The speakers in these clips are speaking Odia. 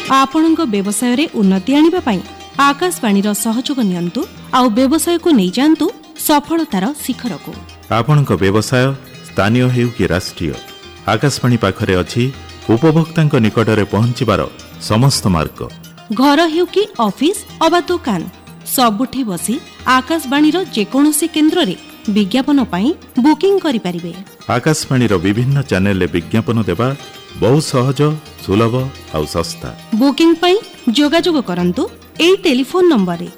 ଆପଣଙ୍କ ବ୍ୟବସାୟରେ ଉନ୍ନତି ଆଣିବା ପାଇଁ ଆକାଶବାଣୀର ସହଯୋଗ ନିଅନ୍ତୁ ଆଉ ବ୍ୟବସାୟକୁ ନେଇ ଯାଆନ୍ତୁ ସଫଳତାର ଶିଖରକୁ। ଆପଣଙ୍କ ବ୍ୟବସାୟ ସ୍ଥାନୀୟ ହେଉ କି ରାଷ୍ଟ୍ରୀୟ, ଆକାଶବାଣୀ ପାଖରେ ଅଛି ଉପଭୋକ୍ତାଙ୍କ ନିକଟରେ ପହଞ୍ଚିବାର ସମସ୍ତ ମାର୍ଗ। ଘର ହେଉ କି ଅଫିସ ଅବା ଦୋକାନ, ସବୁଠି ବସି ଆକାଶବାଣୀର ଯେକୌଣସି କେନ୍ଦ୍ରରେ ବିଜ୍ଞାପନ ପାଇଁ ବୁକିଂ କରିପାରିବେ। ଆକାଶବାଣୀର ବିଭିନ୍ନ ଚ୍ୟାନେଲରେ ବିଜ୍ଞାପନ ଦେବା ବହୁ ସହଜ, ସୁଲଭ ଆଉ ଶସ୍ତା। ବୁକିଂ ପାଇଁ ଯୋଗାଯୋଗ କରନ୍ତୁ ଏହି ଟେଲିଫୋନ ନମ୍ବରରେ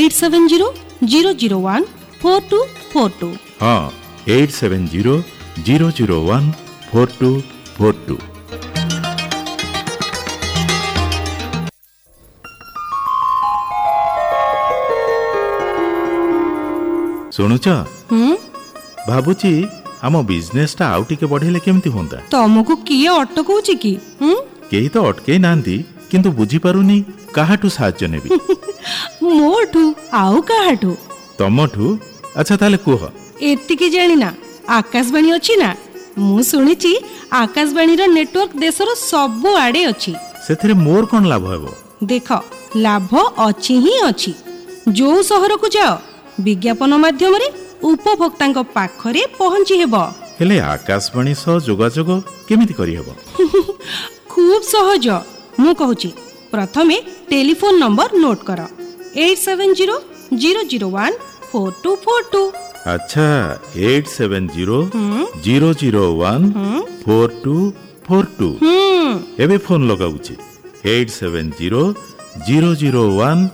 8700014242। ହଁ, 8700014242। ଶୁଣୁଛ, ଭାବୁଛି ଆମ ବିଜନେସଟା ଆଉ ଟିକେ ବଢେଇଲେ କେମିତି ହୁଅନ୍ତା। ତମକୁ କିଏ ଅଟକଉଛି କି? କେହି ତ ଅଟକେଇ ନାହାନ୍ତି, କିନ୍ତୁ ବୁଝିପାରୁନି କାହାଠୁ ସାହାଯ୍ୟ ନେବି। ମୋଠୁ ଆଉ କାହାଠୁ? ତମଠୁ? ଆଚ୍ଛା ତାହେଲେ କୁହ। ଏତିକି ଜାଣିନା ଆକାଶବାଣୀ ଅଛି ନା? ମୁଁ ଶୁଣିଛି ଆକାଶବାଣୀର ନେଟୱାର୍କ ଦେଶର ସବୁ ଆଡେ ଅଛି। ସେଥିରେ ମୋର କଣ ଲାଭ ହେବ? ଦେଖ, ଲାଭ ଅଛି ହିଁ ଅଛି। ଯୋଉ ସହରକୁ ଯାଅ ବିଜ୍ଞାପନ ମାଧ୍ୟମରେ ଉପଭୋକ୍ତାଙ୍କ ପାଖରେ ପହଞ୍ଚି ହେବ। ହେଲେ ଆକାଶବାଣୀ ସହ ଯୋଗାଯୋଗ କେମିତି କରିହେବ? ଖୁବ ସହଜ, ମୁଁ କହୁଛି। ପ୍ରଥମେ ଟେଲିଫୋନ ନମ୍ବର ନୋଟ କର, 8700014242। ଆଚ୍ଛା, 8700014242। ଏବେ ଫୋନ ଲଗାଉଛି, 870001